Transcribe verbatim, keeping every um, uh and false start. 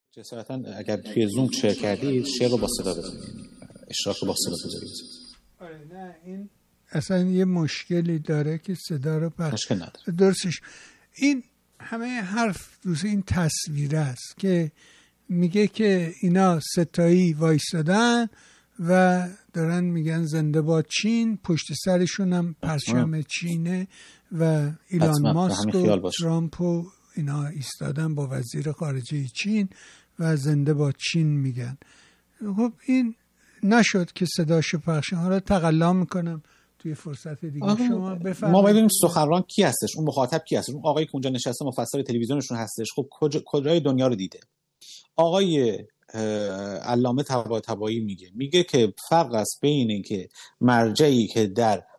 جسارتا اگر توی زوم شیر کردی شیر رو با صدا بزنید، اشتراک رو با صدا بزنید. آره نه این اصلا یه مشکلی داره که صدا رو پخش مشکل نداره. درستش این همه حرف دوست این تصویر است که میگه که اینا ستایی وایستادن و دارن میگن زنده باد چین، پشت سرشون هم پرچم چینه و ایلان ماسک و ترامپ و اینا ایستادن با وزیر خارجه چین و زنده باد چین میگن. خب این نشد که صداشو پخش. حالا تقلا میکنم توی فرصت دیگه شما بفرمایید. ما ببینیم سخنران کی هستش، اون مخاطب کی هستش، اون آقایی که اونجا نشسته مفسر تلویزیونشون هستش. خب کجای دنیا رو دیده؟ آقای علامه طباطبایی میگه میگه که فرق است بین این که مرجعی که در